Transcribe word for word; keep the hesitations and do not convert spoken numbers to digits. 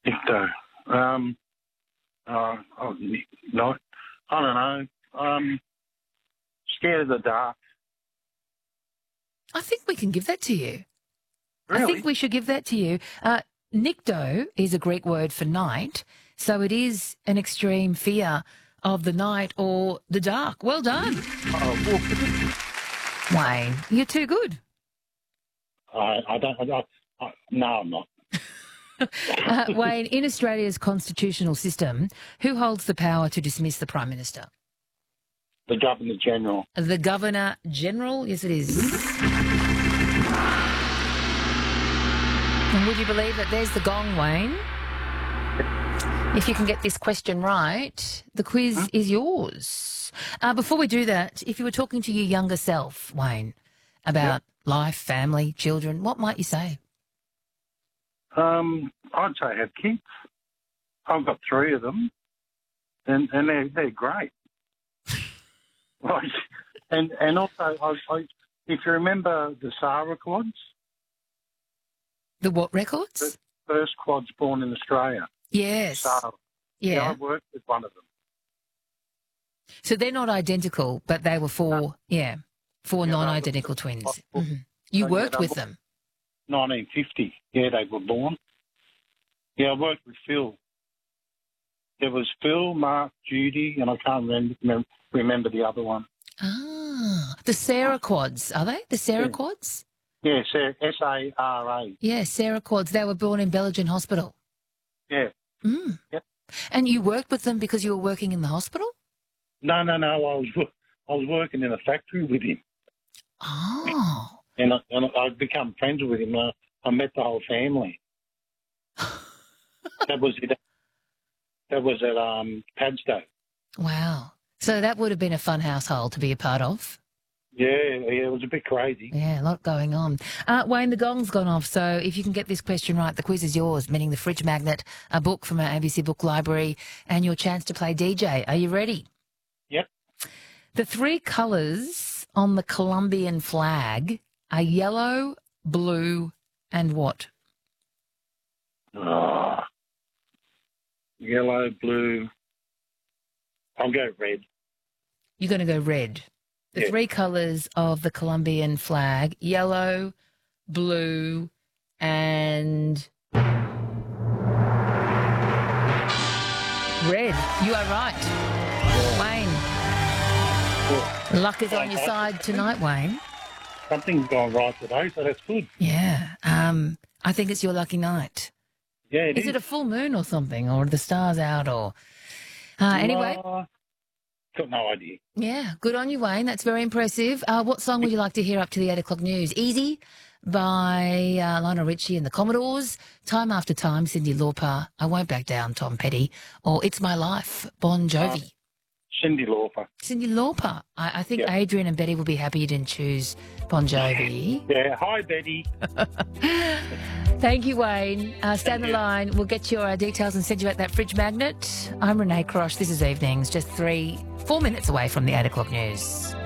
Icto. Um, uh, oh, no, I don't know. Um, scared of the dark. I think we can give that to you. Really? I think we should give that to you. Uh, Nycto is a Greek word for night, so it is an extreme fear of the night or the dark. Well done. Oh, well, Wayne, you're too good. I, I don't. I, don't- I, no, I'm not. Uh, Wayne, in Australia's constitutional system, who holds the power to dismiss the Prime Minister? The Governor General. The Governor General? Yes, it is. And would you believe that there's the gong, Wayne? If you can get this question right, the quiz huh? is yours. Uh, before we do that, if you were talking to your younger self, Wayne, about yep. life, family, children, what might you say? Um, I'd say have kids. I've got three of them, and, and they're, they're great. Like, and and also, I, I, if you remember the S A R A quads. The what records? The first quads born in Australia. Yes. S A R A. Yeah. yeah. I worked with one of them. So they're not identical, but they were four, no. yeah, four yeah, non-identical twins. Mm-hmm. You so, worked yeah, with them? nineteen fifty, yeah, they were born. Yeah, I worked with Phil. There was Phil, Mark, Judy, and I can't remember, remember the other one. Ah, the Sarah quads, are they? The Sarah yeah. quads? Yeah, S A R A. Yeah, Sarah quads. They were born in Bellingen Hospital. Yeah. Mm. Yep. And you worked with them because you were working in the hospital? No, no, no. I was I was working in a factory with him. Oh. And, I, and I'd become friends with him. I, I met the whole family. that was it. That was at um, Padstow. Wow. So that would have been a fun household to be a part of. Yeah, yeah, it was a bit crazy. Yeah, a lot going on. Uh, Wayne, the gong's gone off, so if you can get this question right, the quiz is yours, meaning the Fridge Magnet, a book from our A B C Book Library, and your chance to play D J. Are you ready? Yep. The three colours on the Colombian flag are yellow, blue, and what? Oh, yellow, blue. I'll go red. You're going to go red. The yeah. three colours of the Colombian flag, yellow, blue, and red. You are right. Yeah. Wayne. Yeah. Luck is on your side tonight, Wayne. Something's gone right today, so that's good. Yeah. Um, I think it's your lucky night. Yeah, it is. Is it a full moon or something, or are the stars out, or... Uh, anyway... Uh, got no idea. Yeah, good on you, Wayne. That's very impressive. Uh, what song would you like to hear up to the eight o'clock news? Easy by uh, Lionel Richie and the Commodores, Time After Time, Cyndi Lauper, I Won't Back Down, Tom Petty, or It's My Life, Bon Jovi. Uh, Cyndi Lauper. Cyndi Lauper. I, I think yep. Adrian and Betty will be happy you didn't choose Bon Jovi. Yeah, hi, Betty. Thank you, Wayne. Uh, stay on the line. We'll get your uh, details and send you out that fridge magnet. I'm Renee Crosh. This is Evenings, just three, four minutes away from the eight o'clock news.